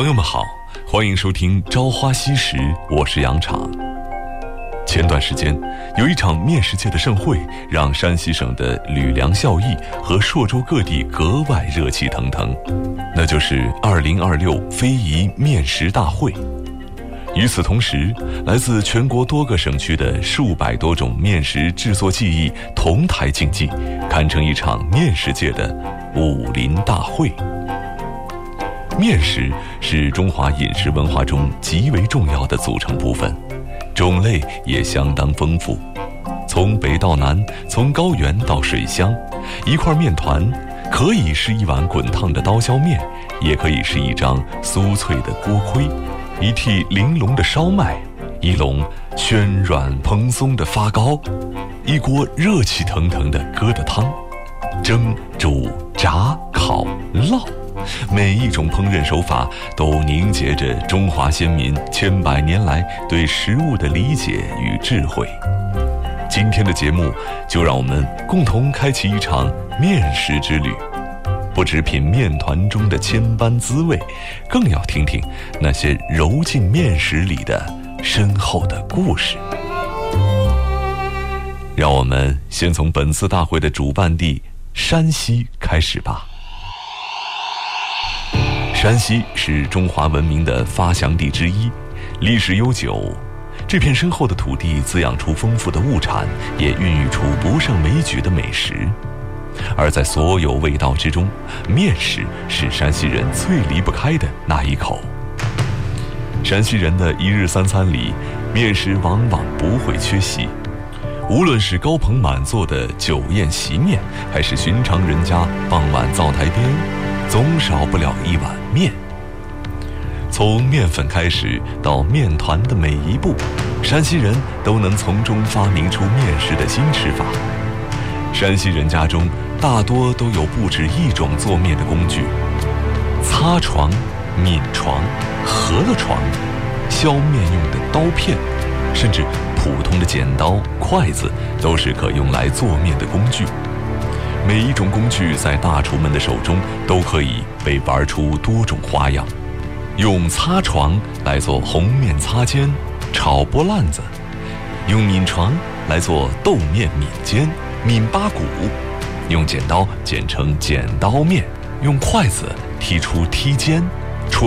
友们好，欢迎收听《朝花夕拾》，我是杨昶。前段时间，有一场面食界的盛会，让山西省的吕梁孝义和朔州各地格外热气腾腾，那就是2026非遗面食大会。与此同时，来自全国多个省区的数百多种面食制作技艺同台竞技，堪称一场面食界的武林大会。面食是中华饮食文化中极为重要的组成部分，种类也相当丰富。从北到南，从高原到水乡，一块面团可以是一碗滚烫的刀削面，也可以是一张酥脆的锅盔，一屉玲珑的烧麦，一笼暄软蓬松的发糕，一锅热气腾腾的疙瘩汤，蒸、煮、炸、烤、烙，每一种烹饪手法都凝结着中华先民千百年来对食物的理解与智慧。今天的节目，就让我们共同开启一场面食之旅，不只品面团中的千般滋味，更要听听那些揉进面食里的深厚的故事。让我们先从本次大会的主办地山西开始吧。山西是中华文明的发祥地之一，历史悠久。这片深厚的土地滋养出丰富的物产，也孕育出不胜枚举的美食。而在所有味道之中，面食是山西人最离不开的那一口。山西人的一日三餐里，面食往往不会缺席。无论是高朋满座的酒宴席面，还是寻常人家傍晚灶台边，总少不了一碗面。从面粉开始到面团的每一步，山西人都能从中发明出面食的新吃法。山西人家中大多都有不止一种做面的工具，擦床、抿床、饸饹床，削面用的刀片，甚至普通的剪刀、筷子都是可用来做面的工具。每一种工具在大厨们的手中都可以被玩出多种花样。用擦床来做红面擦尖、炒拨烂子，用抿床来做豆面抿尖、抿八股，用剪刀剪成剪刀面，用筷子剔出剔尖，